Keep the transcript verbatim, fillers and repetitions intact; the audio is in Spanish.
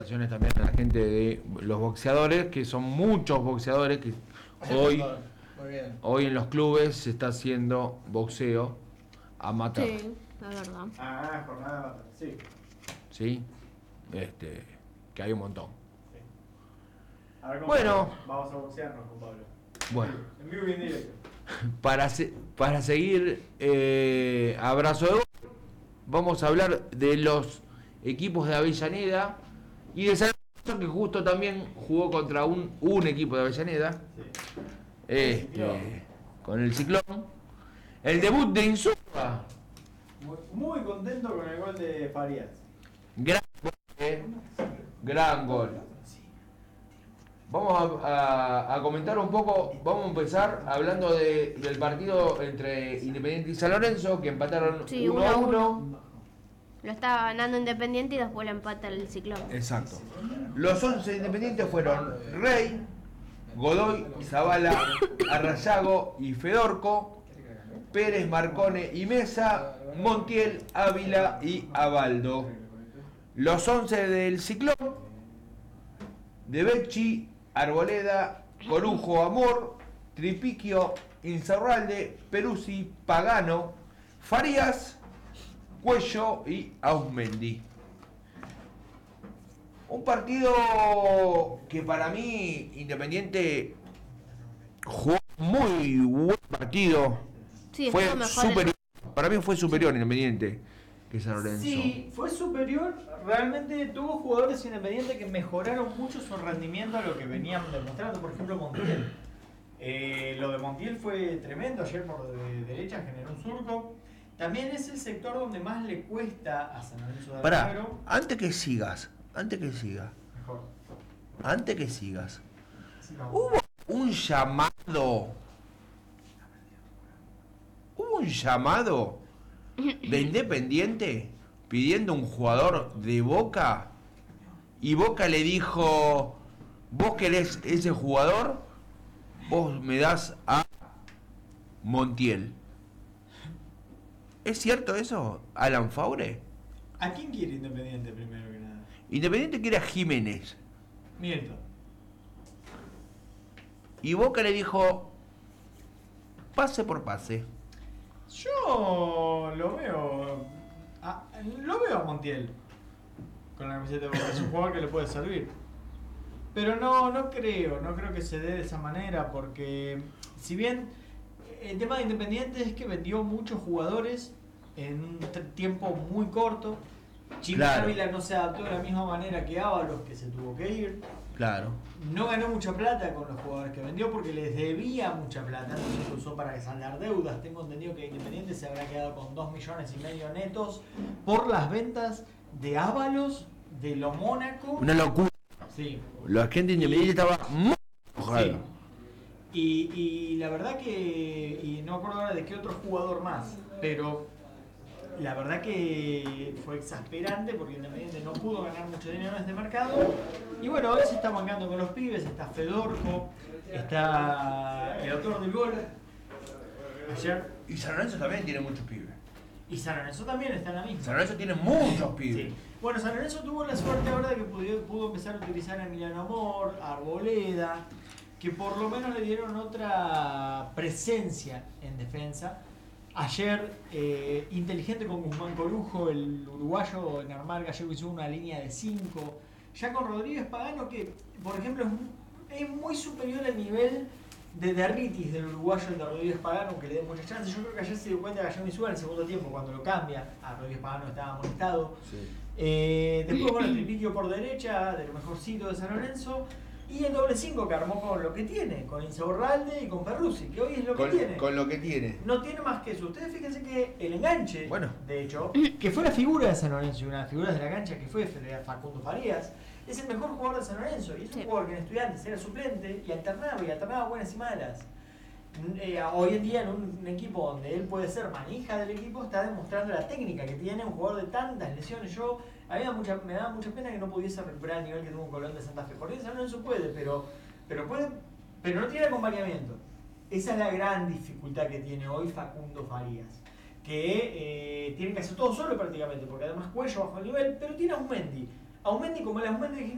También a la gente de los boxeadores, que son muchos boxeadores que hoy, hoy en los clubes se está haciendo boxeo amateur. Sí, la verdad. Ah, jornada, sí. ¿Sí? Este, que hay un montón. Sí. A ver, Bueno. Vamos a boxearnos con Pablo. Bueno. En vivo y en directo. Para, se, para seguir eh, abrazo de gol, vamos a hablar de los equipos de Avellaneda y de San Lorenzo, que justo también jugó contra un, un equipo de Avellaneda, Sí. este, con el Ciclón. El debut de Insúa. Muy, muy contento con el gol de Farías. Gran gol, eh. Gran gol. Vamos a, a, a comentar un poco, vamos a empezar hablando de, del partido entre Independiente y San Lorenzo, que empataron Sí, uno a uno. Lo estaba ganando Independiente y después lo empata el Ciclón. Exacto. Los once independientes fueron Rey, Godoy, Zavala, Arrayago y Fedorco, Pérez, Marcone y Mesa, Montiel, Ávila y Abaldo. Los once del Ciclón: De Becci, Arboleda, Corujo, Amor, Tripiquio, Insaurralde, Peruzzi, Pagano, Farías, Cuello y Ausmendi. Un partido que para mí Independiente jugó muy buen partido. Sí, Fue estuvo mejor superior. Para mí fue superior Independiente que San Lorenzo. Sí, fue superior. Realmente tuvo jugadores independientes que mejoraron mucho su rendimiento a lo que venían demostrando. Por ejemplo, Montiel. Eh, lo de Montiel fue tremendo. Ayer por de derecha generó un surco. También es el sector donde más le cuesta a San Lorenzo de Pará, Almagro. antes que sigas, antes que sigas, Mejor. antes que sigas, Así vamos. hubo un llamado, hubo un llamado de Independiente pidiendo un jugador de Boca y Boca le dijo: vos querés ese jugador, vos me das a Montiel. ¿Es cierto eso, Alan Faure? ¿A quién quiere Independiente primero que nada? Independiente quiere a Jiménez Miento. y Boca le dijo: pase por pase. Yo lo veo. A, lo veo a Montiel con la camiseta de Boca. Es un jugador que le puede servir. Pero no, no creo, no creo que se dé de esa manera, porque si bien el tema de Independiente es que vendió muchos jugadores en un tiempo muy corto. Chico Claro. Ávila no se adaptó de la misma manera que Ábalos, que se tuvo que ir. Claro. No ganó mucha plata con los jugadores que vendió porque les debía mucha plata, entonces lo usó para saldar deudas. Tengo entendido que Independiente se habrá quedado con dos millones y medio netos por las ventas de Ábalos, de lo Mónaco. Una locura. Sí. La gente Independiente estaba muy enojada. Sí. Y, y la verdad que, y no me acuerdo ahora de qué otro jugador más, pero la verdad que fue exasperante porque Independiente no pudo ganar mucho dinero en este mercado. Y bueno, ahora se está bancando con los pibes, está Fedorco, está el autor del gol. Ayer. Y San Lorenzo también tiene muchos pibes. Y San Lorenzo también está en la misma. San Lorenzo tiene muchos pibes. Sí. Bueno, San Lorenzo tuvo la suerte ahora de que pudo, pudo empezar a utilizar a Emiliano Amor, a Arboleda, que por lo menos le dieron otra presencia en defensa. Ayer, eh, inteligente con Guzmán Corujo, el uruguayo en armar Gallego hizo una línea de cinco. Ya con Rodríguez Pagano, que por ejemplo es, es muy superior al nivel de derritis del uruguayo, el de Rodríguez Pagano, que le dé muchas chances. Yo creo que ayer se dio cuenta Gallego Insúa en el segundo tiempo, cuando lo cambia. A Rodríguez Pagano estaba molestado. Sí. Eh, después, bueno, el Tripiquio por derecha, de lo mejorcito de San Lorenzo. Y el doble cinco que armó con lo que tiene, con Insaurralde y con Peruzzi, que hoy es lo que Con, tiene. con lo que tiene. No tiene más que eso. Ustedes fíjense que el enganche, Bueno. de hecho, que fue la figura de San Lorenzo y una de las figuras de la cancha que fue Facundo Farías, es el mejor jugador de San Lorenzo. Y es un Sí. jugador que en Estudiantes era suplente y alternaba, y alternaba buenas y malas. Eh, hoy en día en un, un equipo donde él puede ser manija del equipo, está demostrando la técnica que tiene un jugador de tantas lesiones. Yo, a mí me da mucha, me da mucha pena que no pudiese recuperar el nivel que tuvo un Colón de Santa Fe. Porque San Lorenzo puede, pero, pero puede, pero no tiene acompañamiento. Esa es la gran dificultad que tiene hoy Facundo Farías, que eh, tiene que hacer todo solo prácticamente, porque además Cuello bajo el nivel, pero tiene a Ausmendi. Ausmendi como el Ausmendi de